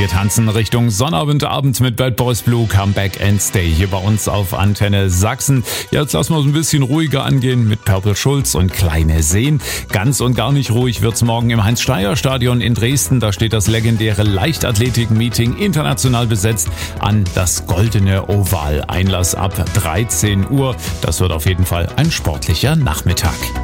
Wir tanzen Richtung Sonnabendabend mit Bad Boys Blue, Comeback and Stay hier bei uns auf Antenne Sachsen. Jetzt lassen wir es ein bisschen ruhiger angehen mit Purple Schulz und Kleine Seen. Ganz und gar nicht ruhig wird's morgen im Heinz-Steyer-Stadion in Dresden. Da steht das legendäre Leichtathletik-Meeting international besetzt an, das Goldene Oval. Einlass ab 13 Uhr. Das wird auf jeden Fall ein sportlicher Nachmittag.